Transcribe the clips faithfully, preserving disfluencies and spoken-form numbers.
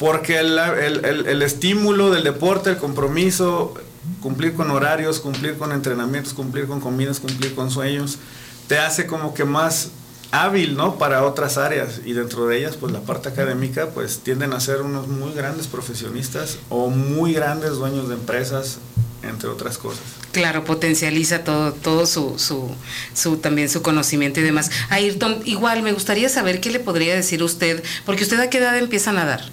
porque el, el, el, el estímulo del deporte, el compromiso, cumplir con horarios, cumplir con entrenamientos, cumplir con comidas, cumplir con sueños, te hace como que más hábil, ¿no? Para otras áreas, y dentro de ellas, pues la parte académica, pues tienden a ser unos muy grandes profesionistas o muy grandes dueños de empresas, entre otras cosas. Claro, potencializa todo, todo su, su, su, también su conocimiento y demás. Ayrton, igual me gustaría saber qué le podría decir usted, porque usted a qué edad empieza a nadar.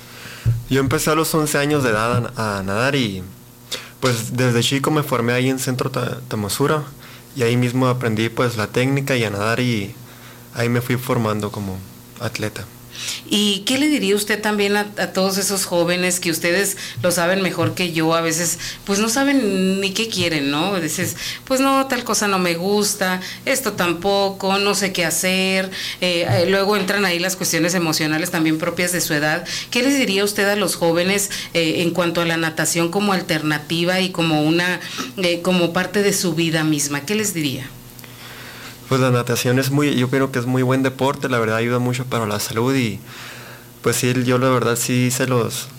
Yo empecé a los once años de edad a, a nadar, y pues desde chico me formé ahí en Centro Tamosura, y ahí mismo aprendí pues la técnica y a nadar, y ahí me fui formando como atleta. ¿Y qué le diría usted también a, a todos esos jóvenes que ustedes lo saben mejor que yo, a veces pues no saben ni qué quieren, ¿no? Dices, pues no, tal cosa no me gusta, esto tampoco, no sé qué hacer, eh, luego entran ahí las cuestiones emocionales también propias de su edad. ¿Qué les diría usted a los jóvenes eh, en cuanto a la natación como alternativa y como una, eh, como parte de su vida misma? ¿Qué les diría? Pues la natación es muy, yo creo que es muy buen deporte, la verdad ayuda mucho para la salud, y pues sí, yo la verdad sí se los,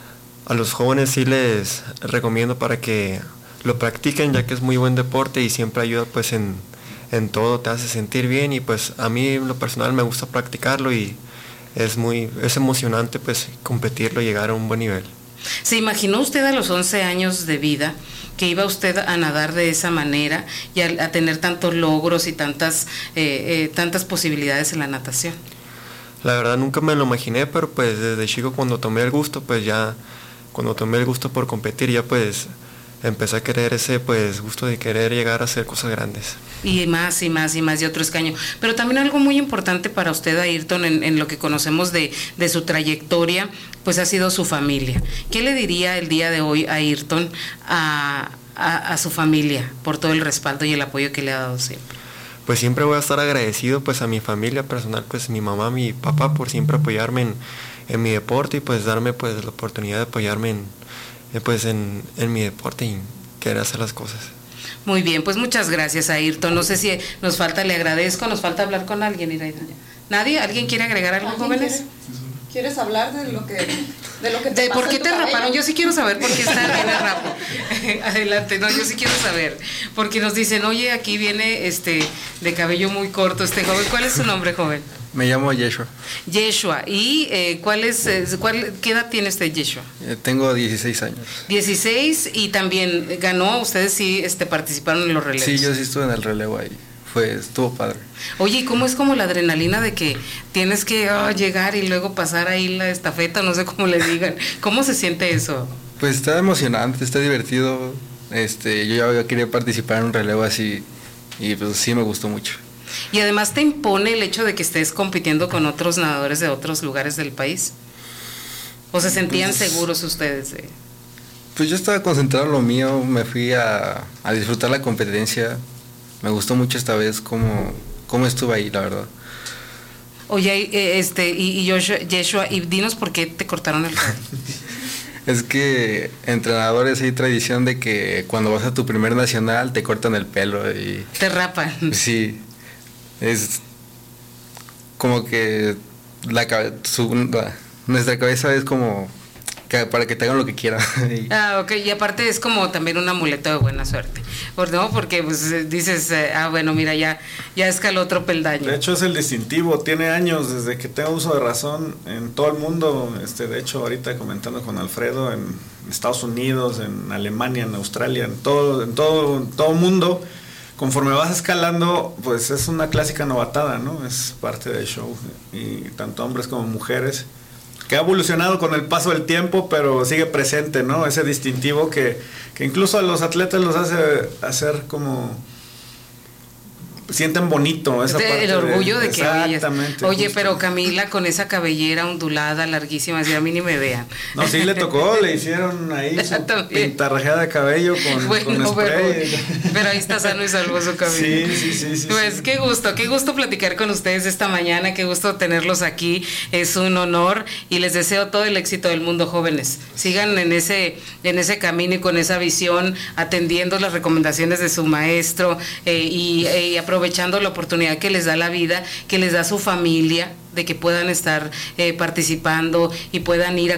a los jóvenes sí les recomiendo para que lo practiquen, ya que es muy buen deporte y siempre ayuda pues en, en todo, te hace sentir bien, y pues a mí en lo personal me gusta practicarlo, y es muy, es emocionante pues competirlo, llegar a un buen nivel. ¿Se imaginó usted a los once años de vida que iba usted a nadar de esa manera y a, a tener tantos logros y tantas, eh, eh, tantas posibilidades en la natación? La verdad nunca me lo imaginé, pero pues desde chico cuando tomé el gusto, pues ya, cuando tomé el gusto por competir, ya pues empecé a querer ese pues gusto de querer llegar a hacer cosas grandes. Y más y más y más de otro escaño. Pero también algo muy importante para usted, Ayrton, en, en lo que conocemos de, de su trayectoria, pues ha sido su familia. ¿Qué le diría el día de hoy, Ayrton, a, a, a su familia por todo el respaldo y el apoyo que le ha dado siempre? Pues siempre voy a estar agradecido pues a mi familia personal, pues mi mamá, mi papá, por siempre apoyarme en, en mi deporte, y pues darme pues la oportunidad de apoyarme en, pues en, en mi deporte y querer hacer las cosas. Muy bien, pues muchas gracias, Ayrton. No sé si nos falta, le agradezco, nos falta hablar con alguien, Iraida. ¿Nadie? ¿Alguien quiere agregar algo, jóvenes? Quiere? ¿Quieres hablar de lo que de lo que te ¿De pasó por qué en tu te cabello? raparon? Yo sí quiero saber por qué está bien el rapo. Adelante, no, yo sí quiero saber. Porque nos dicen, oye, aquí viene este de cabello muy corto este joven. ¿Cuál es su nombre, joven? Me llamo Yeshua. Yeshua. ¿Y eh, cuál es, eh, cuál, qué edad tiene usted, Yeshua? Eh, tengo dieciséis años. dieciséis, y también ganó, ustedes sí este, participaron en los relevos. Sí, yo sí estuve en el relevo ahí. Fue, estuvo padre. Oye, ¿y cómo es como la adrenalina de que tienes que oh, llegar y luego pasar ahí la estafeta, no sé cómo le digan? ¿Cómo se siente eso? Pues está emocionante, está divertido. Este, yo ya quería participar en un relevo así, y pues sí me gustó mucho. Y además te impone el hecho de que estés compitiendo con otros nadadores de otros lugares del país. ¿O se sentían pues, seguros ustedes? Eh? Pues yo estaba concentrado en lo mío, me fui a, a disfrutar la competencia. Me gustó mucho esta vez cómo, cómo estuve ahí, la verdad. Oye, este, y, y Joshua, Yeshua, y dinos por qué te cortaron el cabello. Es que entrenadores hay tradición de que cuando vas a tu primer nacional te cortan el pelo y... Te rapan. Sí, es como que la, su, la nuestra cabeza es como que para que te hagan lo que quieran. Ah, ok, y aparte es como también un amuleto de buena suerte, ¿por no? Porque pues dices, eh, ah, bueno, mira, ya, ya escaló otro peldaño. De hecho es el distintivo, tiene años desde que tengo uso de razón en todo el mundo. Este, de hecho ahorita comentando con Alfredo, en Estados Unidos, en Alemania, en Australia, en todo, en todo, en todo mundo, conforme vas escalando, pues es una clásica novatada, ¿no? Es parte del show, y tanto hombres como mujeres, que ha evolucionado con el paso del tiempo, pero sigue presente, ¿no? Ese distintivo que, que incluso a los atletas los hace hacer como... sienten bonito esa parte. El orgullo de, de que exactamente. Oye, justo. pero Camila con esa cabellera ondulada, larguísima, así a mí ni me vean. No, sí le tocó, le hicieron ahí su pintarrajeada de cabello con, bueno, con spray. Pero, pero ahí está sano y salvo su cabello. Sí, sí, sí, sí. Pues sí. qué gusto, qué gusto platicar con ustedes esta mañana, qué gusto tenerlos aquí, es un honor y les deseo todo el éxito del mundo, jóvenes. Sigan en ese, en ese camino y con esa visión, atendiendo las recomendaciones de su maestro eh, y, eh, y aprovechando la oportunidad que les da la vida, que les da su familia, de que puedan estar eh, participando y puedan ir a